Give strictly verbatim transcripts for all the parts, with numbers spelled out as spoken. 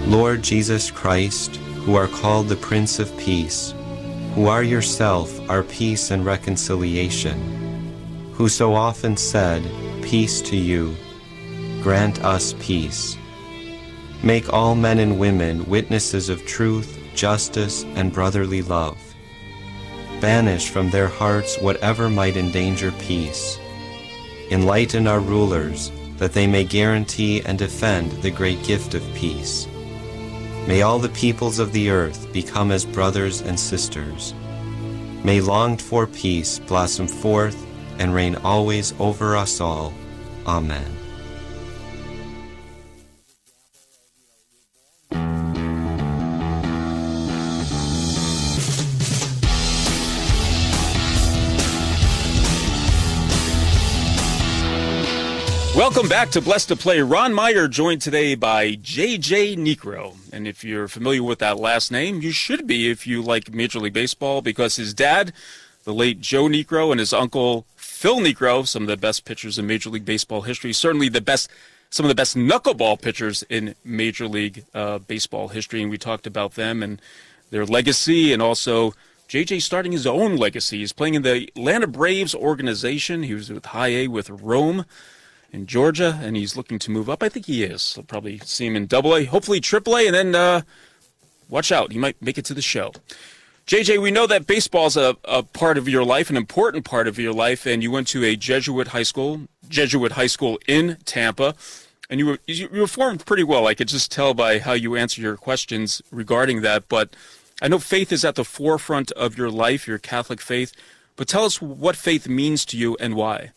Lord Jesus Christ, who are called the Prince of Peace, who are yourself our peace and reconciliation, who so often said, "Peace to you," grant us peace. Make all men and women witnesses of truth, justice, and brotherly love. Banish from their hearts whatever might endanger peace. Enlighten our rulers, that they may guarantee and defend the great gift of peace. May all the peoples of the earth become as brothers and sisters. May longed-for peace blossom forth and reign always over us all. Amen. Welcome back to Blessed to Play. Ron Meyer joined today by J J Niekro. And if you're familiar with that last name, you should be if you like Major League Baseball, because his dad, the late Joe Niekro, and his uncle Phil Niekro, some of the best pitchers in Major League Baseball history, certainly the best, some of the best knuckleball pitchers in Major League uh, Baseball history. And we talked about them and their legacy, and also J J starting his own legacy. He's playing in the Atlanta Braves organization. He was with High A with Rome in Georgia, and he's looking to move up. I think he is. I'll probably see him in Double A, hopefully Triple A, and then uh, watch out. He might make it to the show. J J, we know that baseball is a, a part of your life, an important part of your life, and you went to a Jesuit high school, Jesuit high school in Tampa, and you were you were formed pretty well. I could just tell by how you answer your questions regarding that. But I know faith is at the forefront of your life, your Catholic faith. But tell us what faith means to you and why.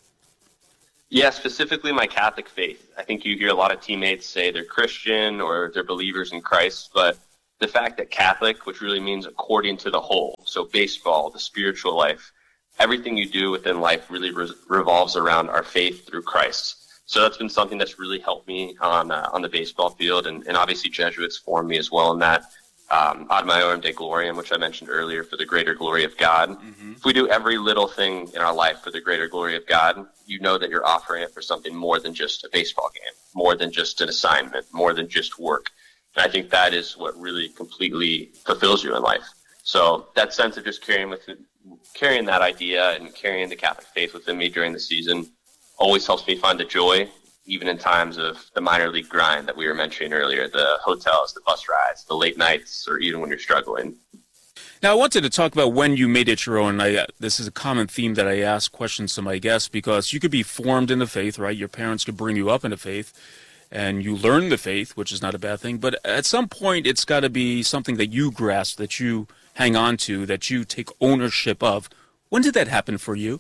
Yeah, specifically my Catholic faith. I think you hear a lot of teammates say they're Christian or they're believers in Christ, but the fact that Catholic, which really means according to the whole, so baseball, the spiritual life, everything you do within life really re- revolves around our faith through Christ. So that's been something that's really helped me on uh, on the baseball field, and, and obviously Jesuits formed me as well in that. Um, Ad Maiorem Dei Gloriam, which I mentioned earlier, for the greater glory of God. Mm-hmm. If we do every little thing in our life for the greater glory of God, you know that you're offering it for something more than just a baseball game, more than just an assignment, more than just work. And I think that is what really completely fulfills you in life. So that sense of just carrying with carrying that idea and carrying the Catholic faith within me during the season always helps me find the joy, even in times of the minor league grind that we were mentioning earlier, the hotels, the bus rides, the late nights, or even when you're struggling. Now, I wanted to talk about when you made it your own. I, uh, this is a common theme that I ask questions to my guests, because you could be formed in the faith, right? Your parents could bring you up in the faith, and you learn the faith, which is not a bad thing. But at some point, it's got to be something that you grasp, that you hang on to, that you take ownership of. When did that happen for you?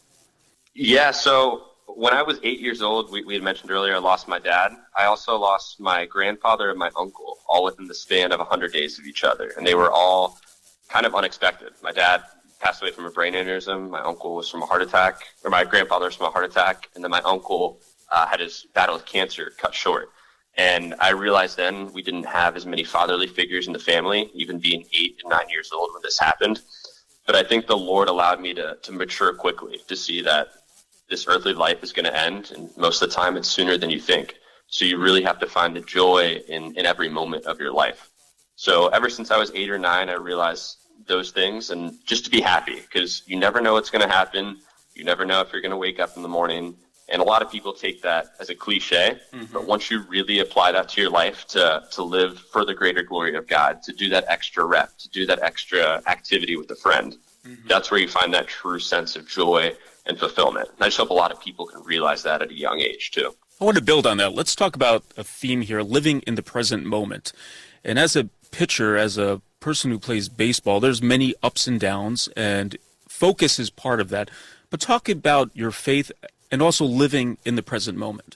Yeah, so when I was eight years old, we, we had mentioned earlier, I lost my dad. I also lost my grandfather and my uncle, all within the span of one hundred days of each other. And they were all kind of unexpected. My dad passed away from a brain aneurysm. My uncle was from a heart attack, or my grandfather was from a heart attack. And then my uncle uh, had his battle with cancer cut short. And I realized then we didn't have as many fatherly figures in the family, even being eight and nine years old when this happened. But I think the Lord allowed me to, to mature quickly, to see that this earthly life is going to end, and most of the time it's sooner than you think. So you really have to find the joy in, in every moment of your life. So ever since I was eight or nine, I realized those things, and just to be happy, because you never know what's going to happen. You never know if you're going to wake up in the morning. And a lot of people take that as a cliche, mm-hmm. but once you really apply that to your life, to, to live for the greater glory of God, to do that extra rep, to do that extra activity with a friend, mm-hmm. that's where you find that true sense of joy and fulfillment. And I just hope a lot of people can realize that at a young age too. I want to build on that. Let's talk about a theme here, living in the present moment. And as a pitcher, as a person who plays baseball, there's many ups and downs, and focus is part of that. But talk about your faith and also living in the present moment.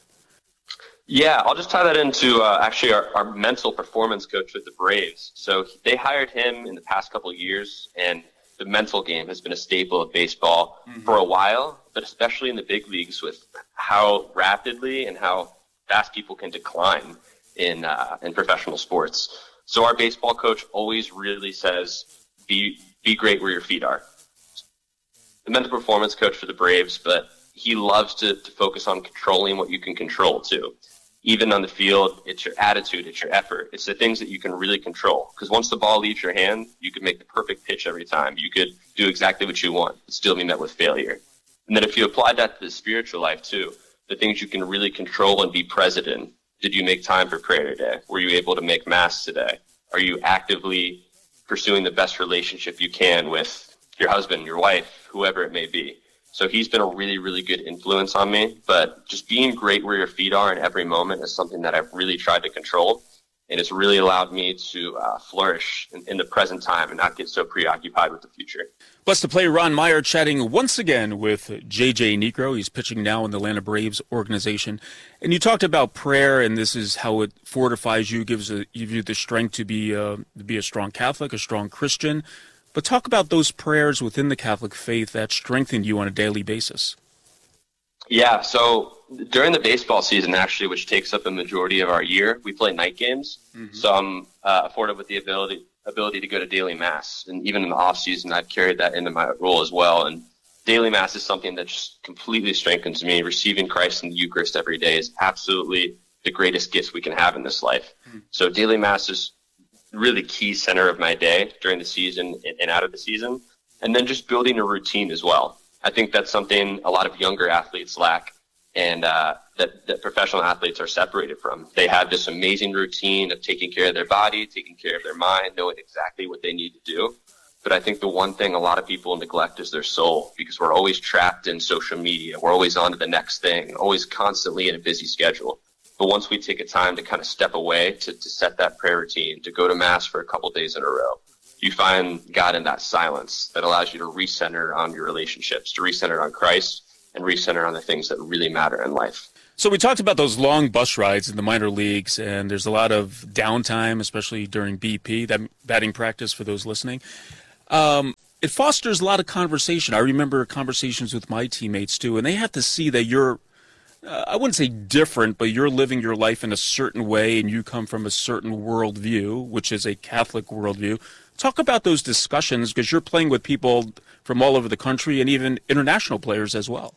Yeah, I'll just tie that into uh, actually our, our mental performance coach with the Braves. So they hired him in the past couple of years, and the mental game has been a staple of baseball mm-hmm. for a while, but especially in the big leagues with how rapidly and how fast people can decline in uh, in professional sports. So our baseball coach always really says, be be great where your feet are. The mental performance coach for the Braves, but he loves to, to focus on controlling what you can control too. even on the field, it's your attitude, it's your effort. It's the things that you can really control. Because once the ball leaves your hand, you could make the perfect pitch every time. You could do exactly what you want, but still be met with failure. And then if you apply that to the spiritual life too, the things you can really control and be present in. Did you make time for prayer today? Were you able to make mass today? Are you actively pursuing the best relationship you can with your husband, your wife, whoever it may be? So he's been a really, really good influence on me. But just being great where your feet are in every moment is something that I've really tried to control. And it's really allowed me to uh, flourish in, in the present time and not get so preoccupied with the future. Blessed to Play Ron Meyer chatting once again with J J Niekro. He's pitching now in the Atlanta Braves organization. And you talked about prayer, and this is how it fortifies you, gives, a, gives you the strength to be, uh, to be a strong Catholic, a strong Christian. But talk about those prayers within the Catholic faith that strengthen you on a daily basis. Yeah, so during the baseball season, actually, which takes up a majority of our year, we play night games. Mm-hmm. So I'm uh, afforded with the ability ability to go to daily mass. And even in the off season, I've carried that into my role as well. And daily mass is something that just completely strengthens me. Receiving Christ in the Eucharist every day is absolutely the greatest gift we can have in this life. Mm-hmm. So daily mass is really key center of my day during the season and out of the season. And then just building a routine as well. I think that's something a lot of younger athletes lack, and uh, that, that professional athletes are separated from. They have this amazing routine of taking care of their body, taking care of their mind, knowing exactly what they need to do. But I think the one thing a lot of people neglect is their soul, because we're always trapped in social media. We're always on to the next thing, always constantly in a busy schedule. But once we take a time to kind of step away, to, to set that prayer routine, to go to mass for a couple days in a row, you find God in that silence that allows you to recenter on your relationships, to recenter on Christ, and recenter on the things that really matter in life. So we talked about those long bus rides in the minor leagues, and there's a lot of downtime, especially during B P, that batting practice for those listening. Um, it fosters a lot of conversation. I remember conversations with my teammates, too, and they have to see that you're, uh, I wouldn't say different, but you're living your life in a certain way, and you come from a certain worldview, which is a Catholic worldview. Talk about those discussions, because you're playing with people from all over the country and even international players as well.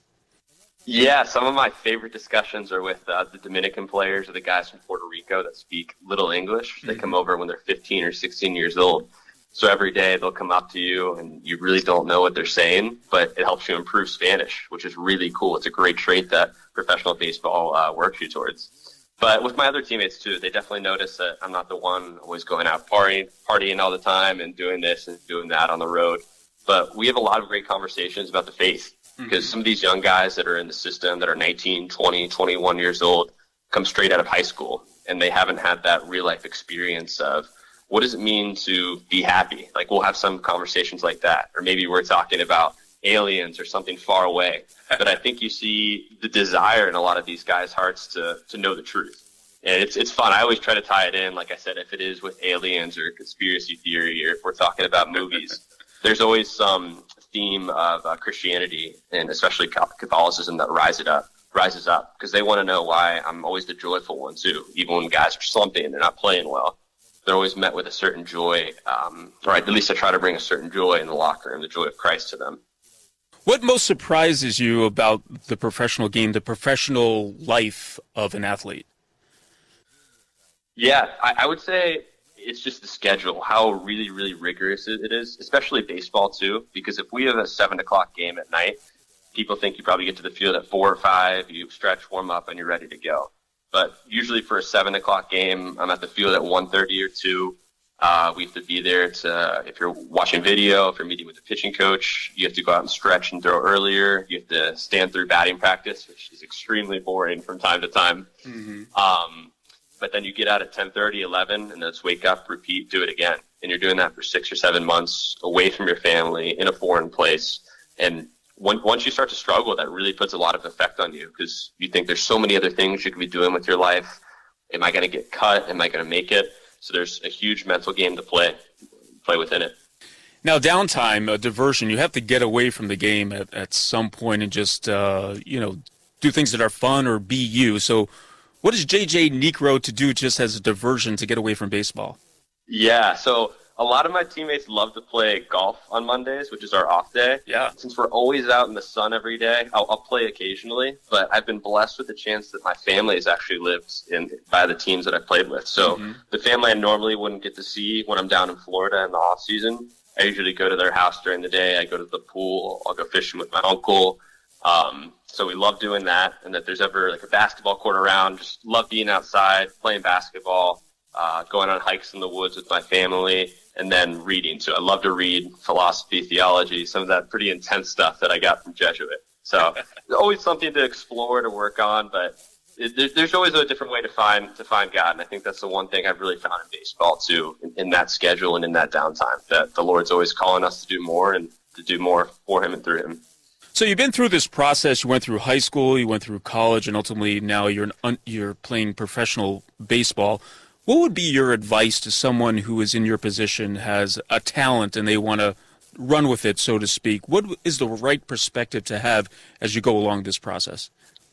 Yeah, some of my favorite discussions are with uh, the Dominican players or the guys from Puerto Rico that speak little English. They come over when they're fifteen or sixteen years old. So every day they'll come up to you and you really don't know what they're saying, but it helps you improve Spanish, which is really cool. It's a great trait that professional baseball uh, works you towards. But with my other teammates, too, they definitely notice that I'm not the one always going out partying, partying all the time and doing this and doing that on the road. But we have a lot of great conversations about the faith, because mm-hmm. some of these young guys that are in the system that are nineteen, twenty, twenty-one years old come straight out of high school, and they haven't had that real-life experience of what does it mean to be happy? Like, we'll have some conversations like that. Or maybe we're talking about aliens or something far away. But I think you see the desire in a lot of these guys' hearts to, to know the truth. And it's it's fun. I always try to tie it in, like I said, if it is with aliens or conspiracy theory, or if we're talking about movies, there's always some theme of uh, Christianity and especially Catholicism that rise it up, rises up, because they want to know why I'm always the joyful one too. Even when guys are slumping and they're not playing well, they're always met with a certain joy, um, or at least I try to bring a certain joy in the locker room, the joy of Christ to them. What most surprises you about the professional game, the professional life of an athlete? Yeah, I, I would say it's just the schedule, how really, really rigorous it is, especially baseball too, because if we have a seven o'clock game at night, people think you probably get to the field at four or five, you stretch, warm up, and you're ready to go. But usually for a seven o'clock game, I'm at the field at one thirty or two. Uh, we have to be there to, if you're watching video, if you're meeting with the pitching coach, you have to go out and stretch and throw earlier. You have to stand through batting practice, which is extremely boring from time to time. Mm-hmm. Um, but then you get out at ten thirty, eleven, and then it's wake up, repeat, do it again. And you're doing that for six or seven months away from your family in a foreign place. And when, once you start to struggle, that really puts a lot of effect on you, because you think there's so many other things you could be doing with your life. Am I going to get cut? Am I going to make it? So there's a huge mental game to play, play within it. Now, downtime, uh, diversion, you have to get away from the game at, at some point and just, uh, you know, do things that are fun or be you. So what is J J Niekro to do just as a diversion to get away from baseball? Yeah, so a lot of my teammates love to play golf on Mondays, which is our off day. Yeah. Since we're always out in the sun every day, I'll, I'll play occasionally. But I've been blessed with the chance that my family has actually lived in by the teams that I've played with. So mm-hmm. the family I normally wouldn't get to see when I'm down in Florida in the off season, I usually go to their house during the day. I go to the pool. I'll go fishing with my uncle. Um, so we love doing that. And if there's ever like a basketball court around, just love being outside, playing basketball, uh, going on hikes in the woods with my family, and then reading. So I love to read philosophy, theology, some of that pretty intense stuff that I got from Jesuit. So always something to explore, to work on, but it, there, there's always a different way to find to find God. And I think that's the one thing I've really found in baseball too, in, in that schedule and in that downtime, that the Lord's always calling us to do more and to do more for him and through him. So you've been through this process. You went through high school, you went through college, and ultimately now you're an, you're playing professional baseball. What would be your advice to someone who is in your position, has a talent, and they want to run with it, so to speak? What is the right perspective to have as you go along this process?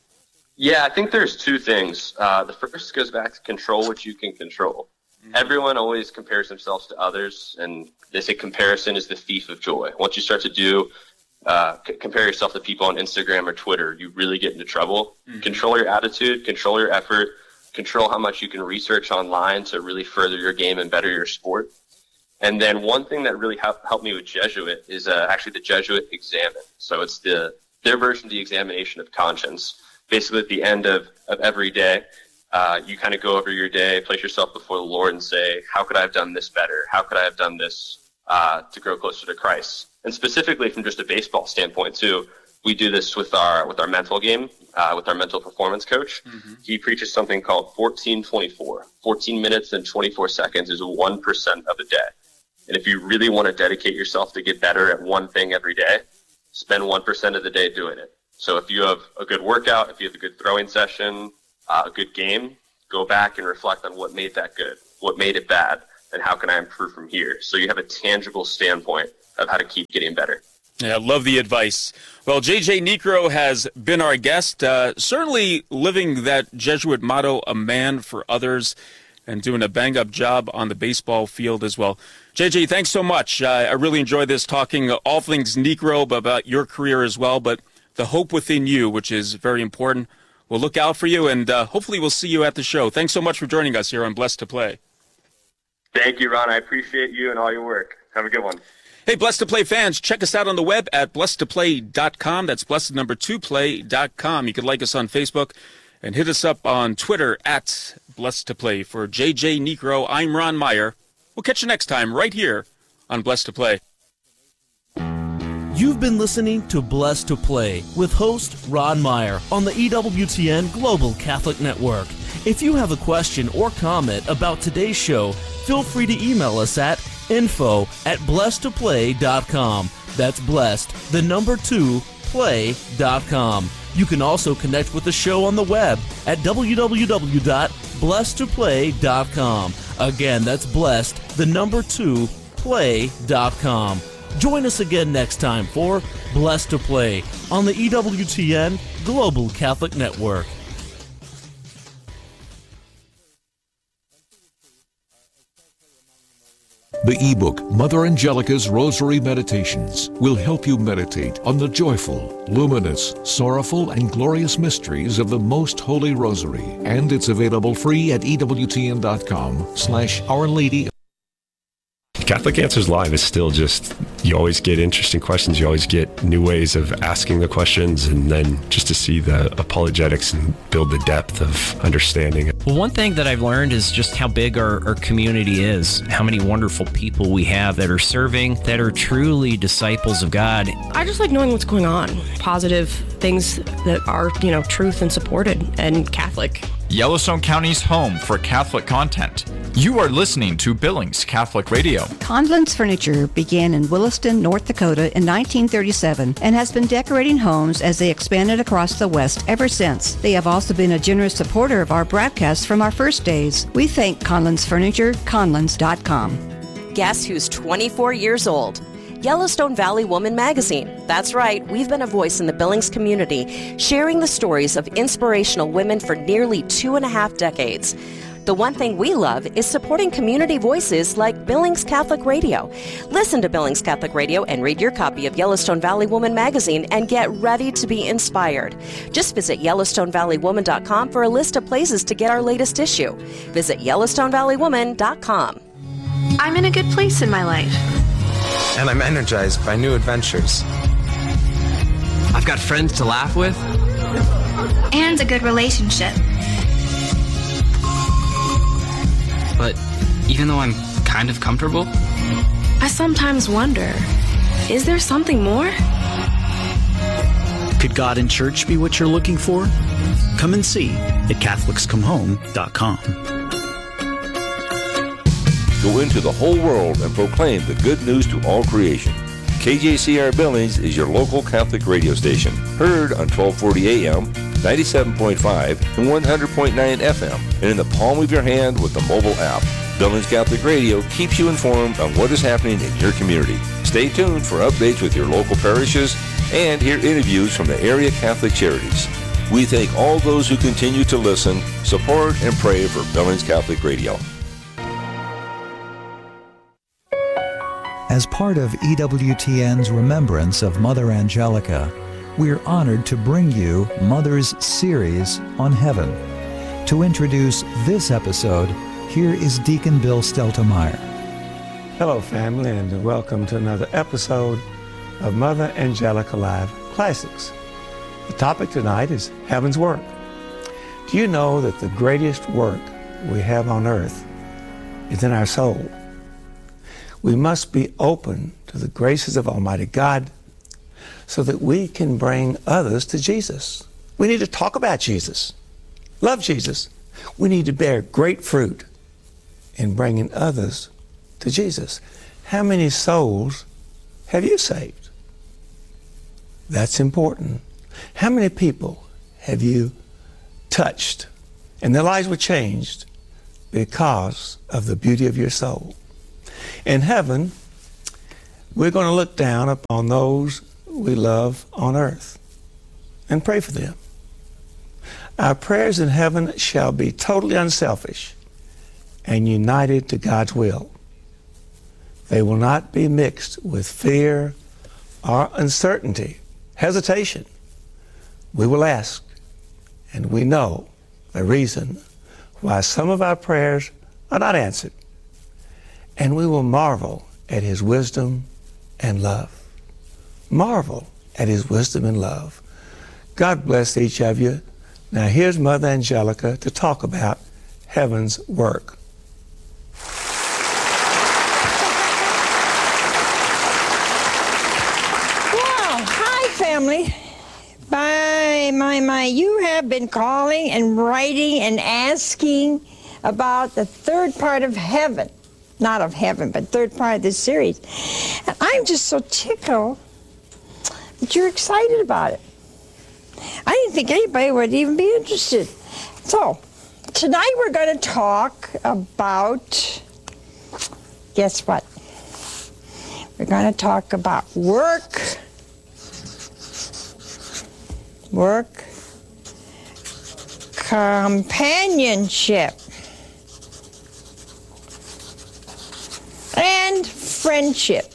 Yeah, I think there's two things. Uh, the first goes back to control what you can control. Mm-hmm. Everyone always compares themselves to others, and they say comparison is the thief of joy. Once you start to do uh, c- compare yourself to people on Instagram or Twitter, you really get into trouble. Mm-hmm. Control your attitude, control your effort, control how much you can research online to really further your game and better your sport. And then one thing that really helped, helped me with Jesuit is uh, actually the Jesuit Examen. So it's the their version of the examination of conscience. Basically, at the end of, of every day, uh, you kind of go over your day, place yourself before the Lord and say, how could I have done this better? How could I have done this uh, to grow closer to Christ? And specifically from just a baseball standpoint, too, we do this with our with our mental game, uh, with our mental performance coach. Mm-hmm. He preaches something called fourteen twenty-four. fourteen minutes and twenty-four seconds is one percent of a day. And if you really want to dedicate yourself to get better at one thing every day, spend one percent of the day doing it. So if you have a good workout, if you have a good throwing session, uh, a good game, go back and reflect on what made that good, what made it bad, and how can I improve from here? So you have a tangible standpoint of how to keep getting better. Yeah, I love the advice. Well, J J Niekro has been our guest, uh, certainly living that Jesuit motto, a man for others, and doing a bang-up job on the baseball field as well. J J, thanks so much. Uh, I really enjoyed this, talking all things Niekro, but about your career as well, but the hope within you, which is very important. We'll look out for you, and uh, hopefully we'll see you at the show. Thanks so much for joining us here on Blessed to Play. Thank you, Ron. I appreciate you and all your work. Have a good one. Hey, Blessed to Play fans, check us out on the web at blessed to play dot com. That's blessed number two play dot com. You can like us on Facebook and hit us up on Twitter at Blessed to Play. For J J Niekro, I'm Ron Meyer. We'll catch you next time right here on Blessed to Play. You've been listening to Blessed to Play with host Ron Meyer on the E W T N Global Catholic Network. If you have a question or comment about today's show, feel free to email us at info at blessed to play dot com. That's blessed, the number two, play dot com. You can also connect with the show on the web at w w w dot blessed to play dot com. Again, that's blessed, the number two, play dot com. Join us again next time for Blessed to Play on the E W T N Global Catholic Network. The ebook, Mother Angelica's Rosary Meditations, will help you meditate on the joyful, luminous, sorrowful, and glorious mysteries of the Most Holy Rosary. And it's available free at ewtn.com slash Our Lady. Catholic Answers Live is still just, you always get interesting questions. You always get new ways of asking the questions, and then just to see the apologetics and build the depth of understanding. Well, one thing that I've learned is just how big our, our community is, how many wonderful people we have that are serving, that are truly disciples of God. I just like knowing what's going on, positive things that are, you know, truth and supported and Catholic. Yellowstone County's home for Catholic content. You are listening to Billings Catholic Radio. Conlon's Furniture began in Williston, North Dakota in nineteen thirty-seven and has been decorating homes as they expanded across the West ever since. They have also been a generous supporter of our broadcasts from our first days. We thank Conlon's Furniture, conlons dot com. Guess who's twenty-four years old? Yellowstone Valley Woman Magazine. That's right, we've been a voice in the Billings community, sharing the stories of inspirational women for nearly two and a half decades. The one thing we love is supporting community voices like Billings Catholic Radio. Listen to Billings Catholic Radio and read your copy of Yellowstone Valley Woman magazine and get ready to be inspired. Just visit Yellowstone Valley Woman dot com for a list of places to get our latest issue. Visit Yellowstone Valley Woman dot com. I'm in a good place in my life. And I'm energized by new adventures. I've got friends to laugh with. And a good relationship. But even though I'm kind of comfortable, I sometimes wonder, is there something more? Could God and church be what you're looking for? Come and see at Catholics Come Home dot com. Go into the whole world and proclaim the good news to all creation. K J C R Billings is your local Catholic radio station. Heard on twelve forty A M, ninety-seven point five, and one hundred point nine F M, and in the palm of your hand with the mobile app. Billings Catholic Radio keeps you informed on what is happening in your community. Stay tuned for updates with your local parishes and hear interviews from the area Catholic charities. We thank all those who continue to listen, support, and pray for Billings Catholic Radio. As part of E W T N's remembrance of Mother Angelica, we're honored to bring you Mother's series on heaven. To introduce this episode, here is Deacon Bill Steltemeyer. Hello, family, and welcome to another episode of Mother Angelica Live Classics. The topic tonight is Heaven's Work. Do you know that the greatest work we have on earth is in our soul? We must be open to the graces of Almighty God so that we can bring others to Jesus. We need to talk about Jesus, love Jesus. We need to bear great fruit in bringing others to Jesus. How many souls have you saved? That's important. How many people have you touched and their lives were changed because of the beauty of your soul? In heaven, we're going to look down upon those we love on earth and pray for them. Our prayers in heaven shall be totally unselfish and united to God's will. They will not be mixed with fear or uncertainty, hesitation. We will ask, and we know the reason why some of our prayers are not answered. And we will marvel at his wisdom and love. Marvel at his wisdom and love. God bless each of you. Now here's Mother Angelica to talk about heaven's work. Well, hi family. My, my, my, you have been calling and writing and asking about the third part of heaven. Not of heaven, but third part of this series. And I'm just so tickled that you're excited about it. I didn't think anybody would even be interested. So, tonight we're going to talk about, guess what? We're going to talk about work, work, companionship, and friendship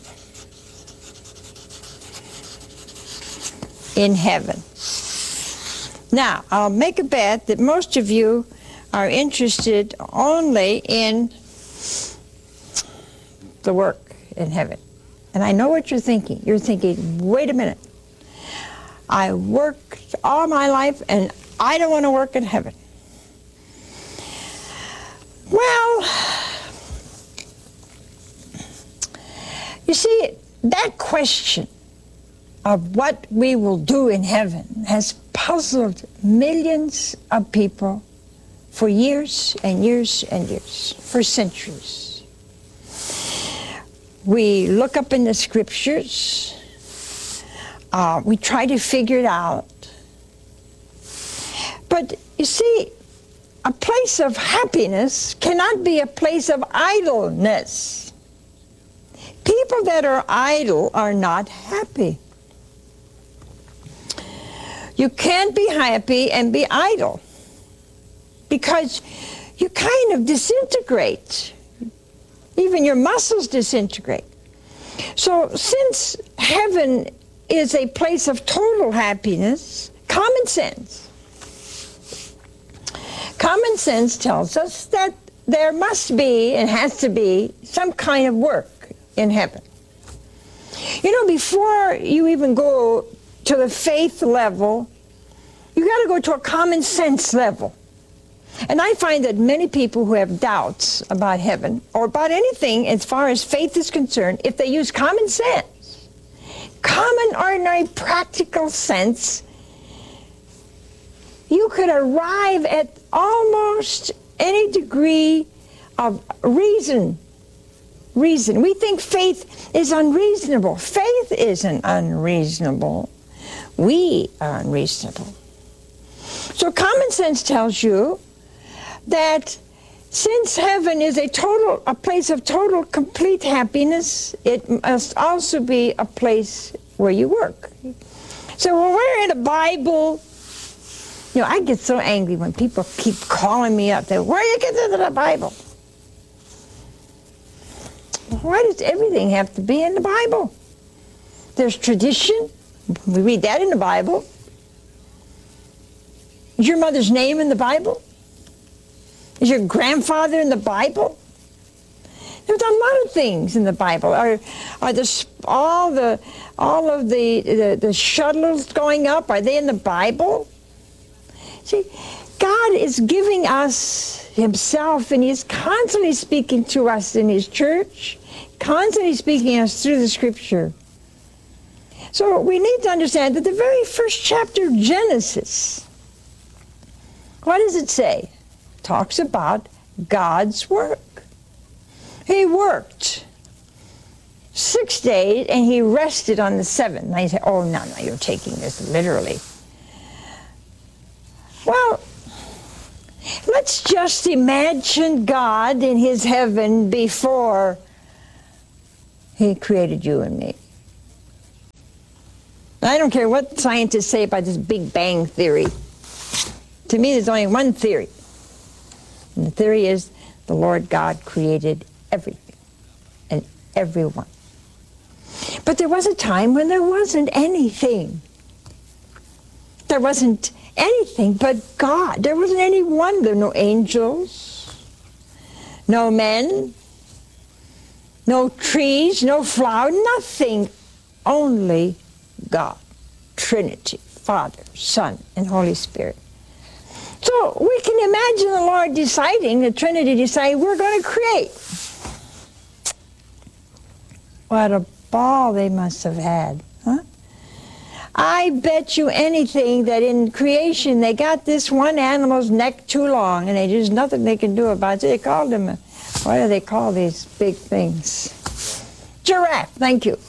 in heaven. Now, I'll make a bet that most of you are interested only in the work in heaven. And I know what you're thinking. You're thinking, wait a minute. I worked all my life and I don't want to work in heaven. Well, you see, that question of what we will do in heaven has puzzled millions of people for years and years and years, for centuries. We look up in the scriptures, uh, we try to figure it out. But you see, a place of happiness cannot be a place of idleness. People that are idle are not happy. You can't be happy and be idle, because you kind of disintegrate. Even your muscles disintegrate. So since heaven is a place of total happiness, common sense, common sense tells us that there must be and has to be some kind of work in heaven. You know, before you even go to the faith level, you got to go to a common sense level. And I find that many people who have doubts about heaven or about anything as far as faith is concerned, if they use common sense, common, ordinary, practical sense, you could arrive at almost any degree of reason. Reason. We think faith is unreasonable. Faith isn't unreasonable. We are unreasonable. So common sense tells you that since heaven is a total, a place of total, complete happiness, it must also be a place where you work. So when we're in the Bible, you know, I get so angry when people keep calling me up. They, where do you get into the Bible? Why does everything have to be in the Bible? There's tradition. We read that in the Bible. Is your mother's name in the Bible? Is your grandfather in the Bible? There's a lot of things in the Bible. Are, are the, all the all of the, the, the shuttles going up, are they in the Bible? See, God is giving us himself, and he's constantly speaking to us in his church, constantly speaking to us through the scripture. So we need to understand that the very first chapter of Genesis, what does it say? It talks about God's work. He worked six days and he rested on the seventh. Now you say, oh, no, no, you're taking this literally. Well, let's just imagine God in his heaven before he created you and me. I don't care what scientists say about this Big Bang theory. To me, there's only one theory. And the theory is the Lord God created everything and everyone. But there was a time when there wasn't anything. There wasn't anything but God. There wasn't anyone. There were no angels, no men, no trees, no flower, nothing. Only God, Trinity, Father, Son, and Holy Spirit. So we can imagine the Lord deciding, the Trinity deciding, we're going to create. What a ball they must have had, huh? I bet you anything that in creation they got this one animal's neck too long and there's nothing they can do about it. They called him, a, what do they call these big things? Giraffe, thank you.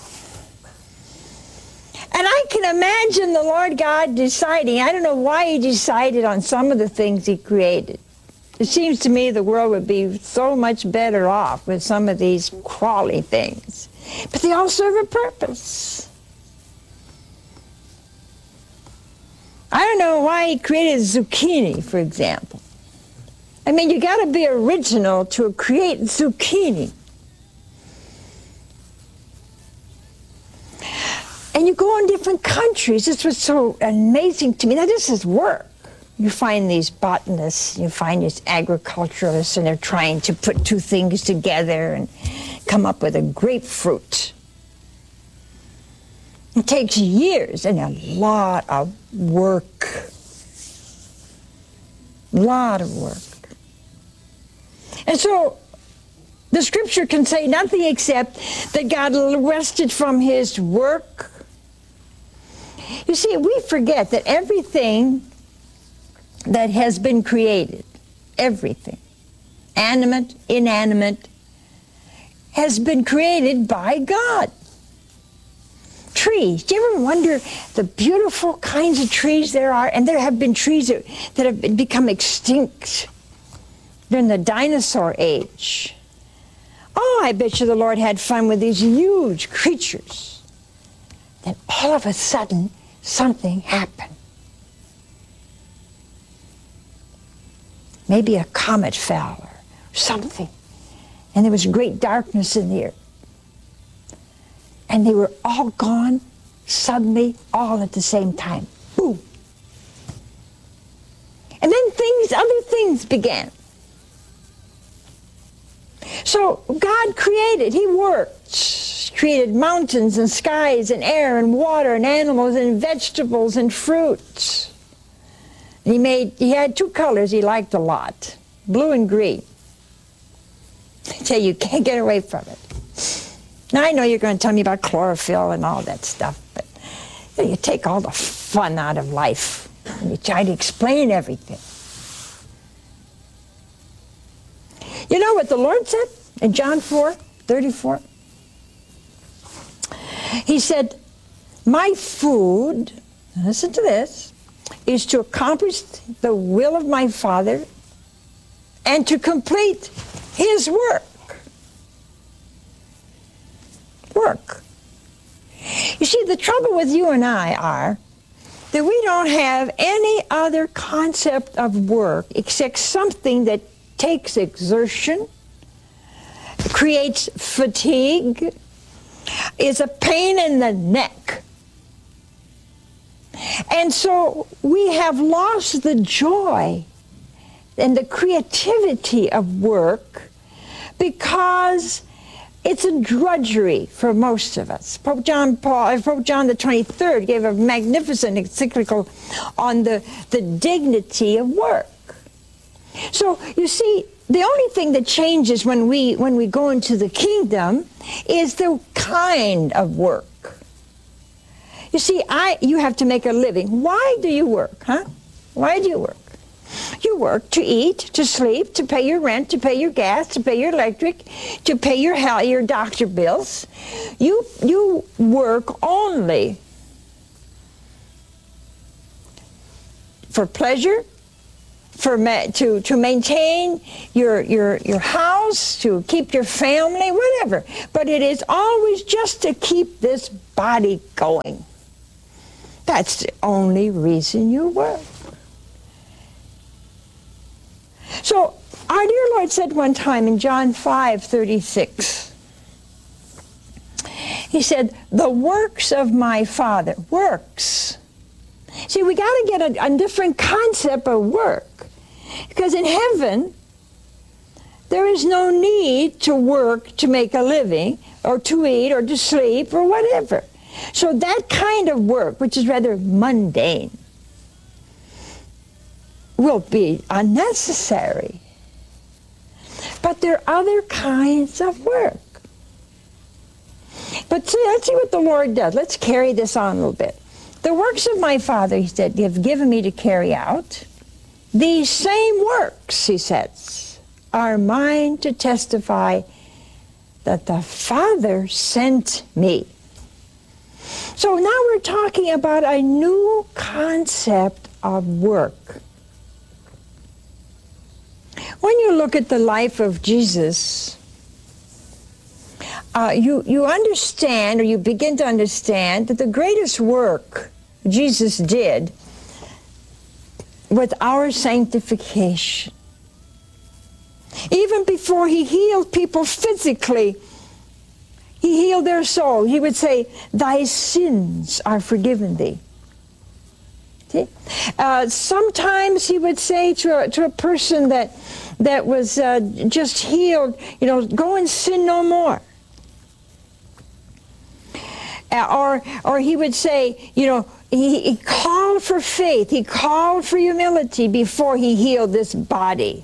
And I can imagine the Lord God deciding, I don't know why he decided on some of the things he created. It seems to me the world would be so much better off with some of these crawly things. But they all serve a purpose. I don't know why he created zucchini, for example. I mean, you got to be original to create zucchini. And you go in different countries. This was so amazing to me. Now, this is work. You find these botanists, you find these agriculturalists, and they're trying to put two things together and come up with a grapefruit. It takes years and a lot of work. A lot of work. And so the scripture can say nothing except that God rested from his work. You see, we forget that everything that has been created, everything, animate, inanimate, has been created by God. Trees. Do you ever wonder the beautiful kinds of trees there are? And there have been trees that, that have become extinct during the dinosaur age. Oh, I bet you the Lord had fun with these huge creatures. Then all of a sudden, something happened. Maybe a comet fell or something. And there was great darkness in the earth. And they were all gone suddenly, all at the same time. Boom. And then things, other things began. So God created, he worked, created mountains and skies and air and water and animals and vegetables and fruits. He made, he had two colors he liked a lot, blue and green. I tell you, you can't get away from it. Now I know you're going to tell me about chlorophyll and all that stuff, but you know, you take all the fun out of life and you try to explain everything. You know what the Lord said in John four thirty-four? He said, my food, listen to this, is to accomplish the will of my Father and to complete his work. Work. You see, the trouble with you and I are that we don't have any other concept of work except something that takes exertion, creates fatigue, is a pain in the neck. And so we have lost the joy and the creativity of work because it's a drudgery for most of us. Pope John Paul, Pope John the twenty-third gave a magnificent encyclical on the, the dignity of work. So you see, the only thing that changes when we when we go into the kingdom is the kind of work. You see, I you have to make a living. Why do you work, huh? Why do you work? You work to eat, to sleep, to pay your rent, to pay your gas, to pay your electric, to pay your health, your doctor bills. You you work only for pleasure, for ma to to maintain your your your house, to keep your family, whatever. But it is always just to keep this body going. That's the only reason you work. So our dear Lord said one time in John five thirty-six, he said, the works of my Father, works. See, we got to get a, a different concept of work. Because in heaven, there is no need to work to make a living, or to eat, or to sleep, or whatever. So that kind of work, which is rather mundane, will be unnecessary. But there are other kinds of work. But see, let's see what the Lord does. Let's carry this on a little bit. The works of my Father, he said, have given me to carry out. These same works, he says, are mine to testify that the Father sent me. So now we're talking about a new concept of work. When you look at the life of Jesus, uh, you, you understand, or you begin to understand, that the greatest work Jesus did was our sanctification. Even before he healed people physically, he healed their soul. He would say, thy sins are forgiven thee. See? Uh, sometimes he would say to a, to a person that, that was uh, just healed, you know, go and sin no more. Uh, or, or he would say, you know, he, he called for faith. He called for humility before he healed this body.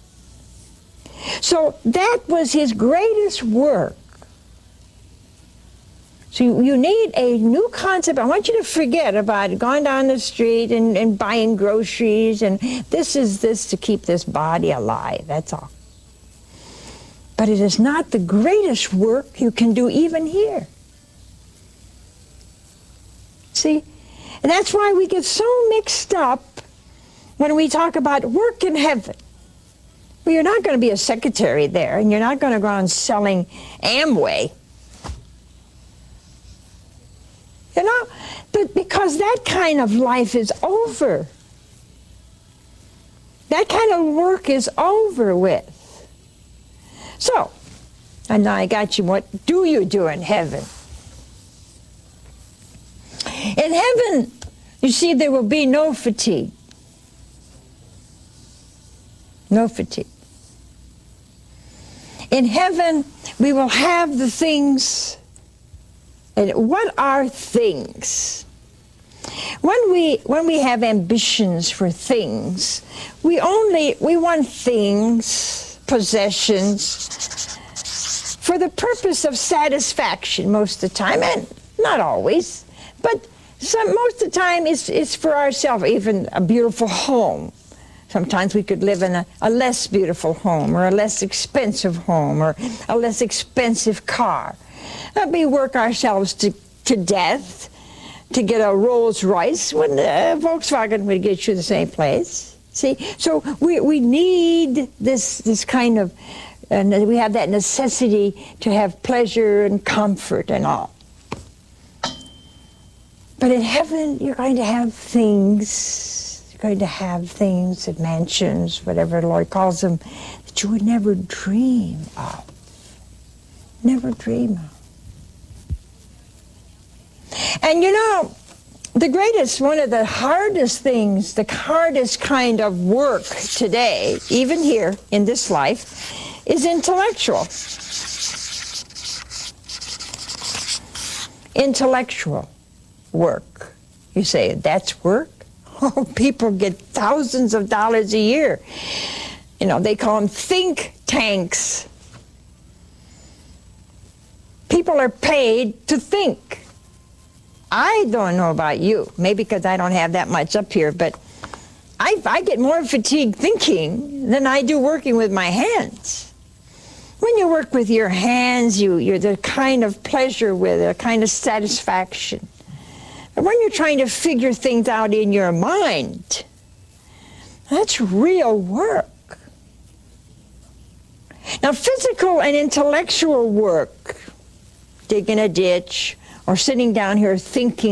So that was his greatest work. So you, you need a new concept. I want you to forget about going down the street and, and buying groceries, and this is this to keep this body alive. That's all. But it is not the greatest work you can do even here. See? And that's why we get so mixed up when we talk about work in heaven. Well, you're not going to be a secretary there, and you're not going to go on selling Amway. You know, but because that kind of life is over. That kind of work is over with. So, and now I got you, what do you do in heaven? In heaven, you see, there will be no fatigue. No fatigue. In heaven, we will have the things. And what are things? When we when we have ambitions for things, we only we want things, possessions, for the purpose of satisfaction most of the time, and not always, but some most of the time it's it's for ourselves. Even a beautiful home. Sometimes we could live in a, a less beautiful home, or a less expensive home, or a less expensive car. Uh, we work ourselves to, to death to get a Rolls Royce when uh, Volkswagen would get you the same place. See, so we we need this this kind of, and uh, we have that necessity to have pleasure and comfort and all. But in heaven, you're going to have things. Going to have things and mansions, whatever the Lord calls them, that you would never dream of. Never dream of. And you know, the greatest, one of the hardest things, the hardest kind of work today, even here in this life, is intellectual. Intellectual work. You say, that's work? Oh, people get thousands of dollars a year. You know, they call them think tanks. People are paid to think. I don't know about you, maybe because I don't have that much up here, but I, I get more fatigued thinking than I do working with my hands. When you work with your hands, you, you're the kind of pleasure with it, a kind of satisfaction. But when you're trying to figure things out in your mind, that's real work. Now, physical and intellectual work, digging a ditch or sitting down here thinking